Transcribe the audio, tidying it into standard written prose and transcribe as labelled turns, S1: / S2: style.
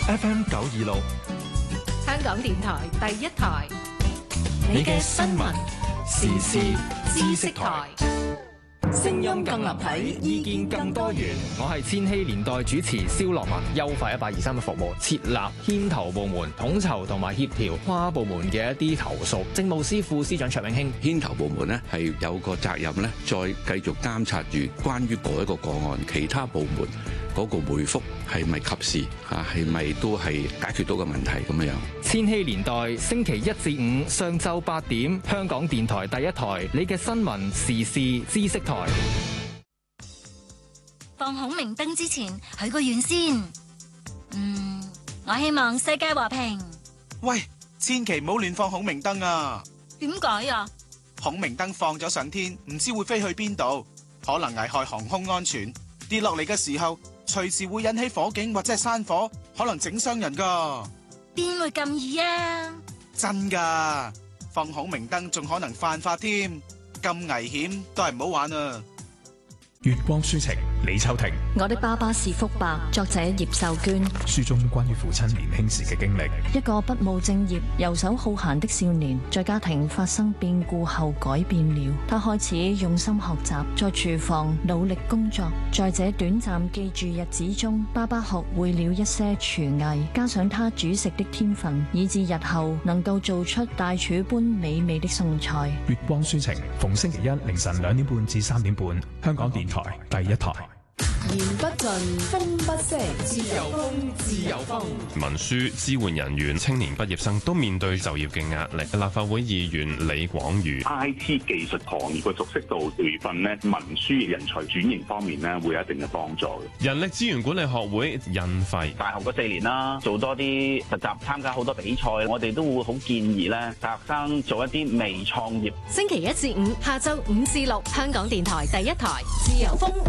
S1: FM 926，
S2: 香港電台第一台，
S1: 你嘅新聞時事知識台，
S3: 聲音更立體，意見更多元。
S4: 我係千禧年代主持蕭樂文。優化123嘅服務，設立牽頭部門，統籌同埋協調跨部門嘅一啲投訴。政務司副司長卓永興，
S5: 牽頭部門呢係有個責任呢，再繼續監察住關於嗰一個個案，其他部門嗰個回覆係咪及時嚇，係咪都係解決到個問題咁樣。
S4: 千禧年代星期1至5上晝8點，香港電台第一台，你嘅新聞時事知識台。
S6: 放孔明燈之前許個願先。我希望世界和平。
S7: 喂，千祈唔好亂放孔明燈啊！
S6: 點解啊？
S7: 孔明燈放咗上天，唔知會飛去邊度，可能危害航空安全。跌落嚟嘅時候，隨時會引起火警或者係山火，可能整傷人噶。
S6: 邊會咁易啊？
S7: 真噶，放孔明燈仲可能犯法添，咁危險都係唔好玩啊！
S1: 月光書情，李秋婷。
S8: 我的爸爸是福伯，作者葉秀娟。
S1: 書中關於父親年輕時嘅經歷。
S8: 一個不務正業、遊手好閒的少年，在家庭發生變故後改變了。他開始用心學習，在廚房努力工作。在這短暫記住日子中，爸爸學會了一些廚藝，加上他煮食的天分，以致日後能夠做出大廚般美味的餸菜。
S1: 月光書情，逢星期一凌晨2點半至3點半，香港電台第一台。
S3: 言不盡，風不息，自由風，自由風。
S9: 文書支援人員、青年畢業生都面對就業嘅壓力。立法會議員李廣瑜
S10: ，IT 技術行業嘅熟悉度培訓呢，文書人才轉型方面呢，會有一定嘅幫助嘅。
S9: 人力資源管理學會印費，
S11: 大學嗰4年啦，做多啲實習，參加好多比賽，我哋都會好建議咧，大學生做一啲微創業。
S2: 星期1至5下晝5至6，香港電台第一台，自由風。